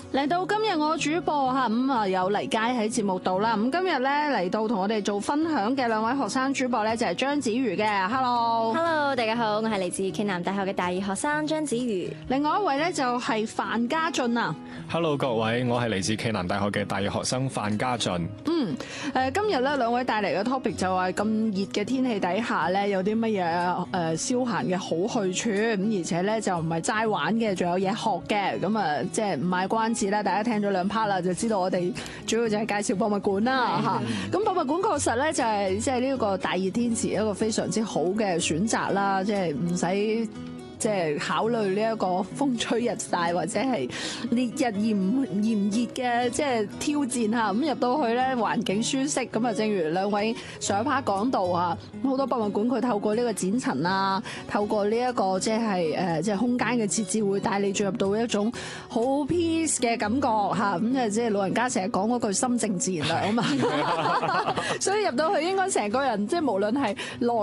嚟到今日我主播嚇，咁啊有黎佳喺節目度啦。咁今日咧嚟到同我哋做分享嘅兩位學生主播咧就係張子瑜嘅 ，Hello， 大家好，我係嚟自暨南大學嘅大二學生張子瑜。 另外一位咧就係范家俊啊。 Hello 各位，我係嚟自暨南大學嘅大二學生范家俊。 今日咧兩位帶嚟嘅 topic 就係咁熱嘅天氣底下咧，有啲乜嘢消閒嘅好去處，咁而且咧就唔係齋玩嘅，仲有嘢學嘅。咁啊，即係唔賣關子啦，大家聽咗兩 part 啦，就知道我哋主要就係介紹博物館啦嚇。咁博物館確實咧就係即係呢個大熱天時一個非常之好嘅選擇啦，即係唔使即係考慮呢一個風吹日曬或者係烈日炎熱嘅即係挑戰嚇，咁入到去咧環境舒適，咁啊正如兩位上一 part 講到啊，好多博物館佢透過呢個展陳啊，透過呢一個即係空間嘅設置，會帶你進入到一種好 peace 嘅感覺嚇，咁啊即係老人家成日講嗰句心靜自然涼啊嘛，所以入到去應該成個人即係無論係內